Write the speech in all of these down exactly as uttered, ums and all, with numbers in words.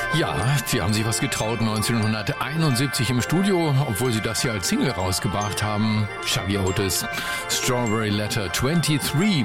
Ja, sie haben sich was getraut, neunzehnhunderteinundsiebzig im Studio, obwohl sie das hier als Single rausgebracht haben. Shaggy Otis, Strawberry Letter dreiundzwanzig.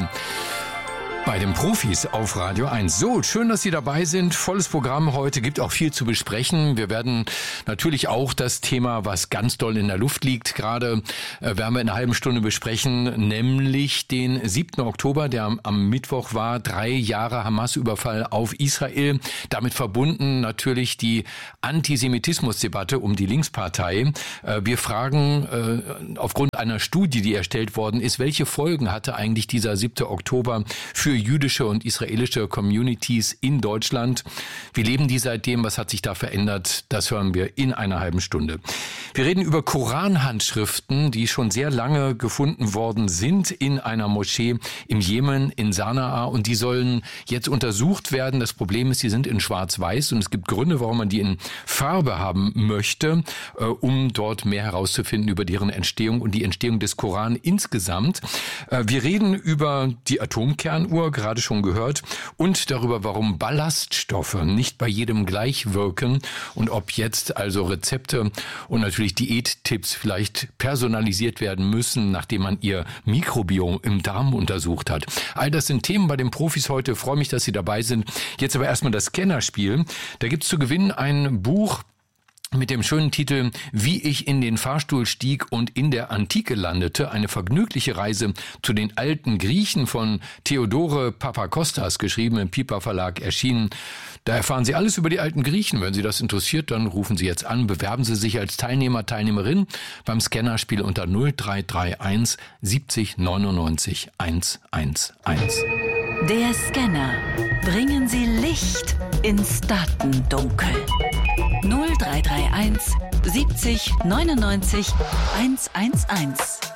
Bei den Profis auf Radio eins. So, schön, dass Sie dabei sind. Volles Programm heute, gibt auch viel zu besprechen. Wir werden natürlich auch das Thema, was ganz doll in der Luft liegt, gerade äh, werden wir in einer halben Stunde besprechen, nämlich den siebten Oktober, der am, am Mittwoch war, drei Jahre Hamas-Überfall auf Israel. Damit verbunden natürlich die Antisemitismusdebatte um die Linkspartei. Äh, wir fragen äh, aufgrund einer Studie, die erstellt worden ist, welche Folgen hatte eigentlich dieser siebte Oktober für jüdische und israelische Communities in Deutschland. Wie leben die seitdem? Was hat sich da verändert? Das hören wir in einer halben Stunde. Wir reden über Koranhandschriften, die schon sehr lange gefunden worden sind in einer Moschee im Jemen, in Sanaa, und die sollen jetzt untersucht werden. Das Problem ist, die sind in Schwarz-Weiß und es gibt Gründe, warum man die in Farbe haben möchte, äh, um dort mehr herauszufinden über deren Entstehung und die Entstehung des Koran insgesamt. Äh, wir reden über die Atomkernuhr, gerade schon gehört, und darüber, warum Ballaststoffe nicht bei jedem gleich wirken und ob jetzt also Rezepte und natürlich Diättipps vielleicht personalisiert werden müssen, nachdem man ihr Mikrobiom im Darm untersucht hat. All das sind Themen bei den Profis heute. Ich freue mich, dass Sie dabei sind. Jetzt aber erstmal das Scannerspiel. Da gibt's zu gewinnen ein Buch mit dem schönen Titel Wie ich in den Fahrstuhl stieg und in der Antike landete. Eine vergnügliche Reise zu den alten Griechen von Theodore Papakostas, geschrieben im Piper Verlag, erschienen. Da erfahren Sie alles über die alten Griechen. Wenn Sie das interessiert, dann rufen Sie jetzt an. Bewerben Sie sich als Teilnehmer, Teilnehmerin beim Scannerspiel unter null drei drei eins siebzig neunundneunzig hundertzehn. Der Scanner. Bringen Sie Licht ins Datendunkel. null drei drei eins siebzig neunundneunzig hundertzehn.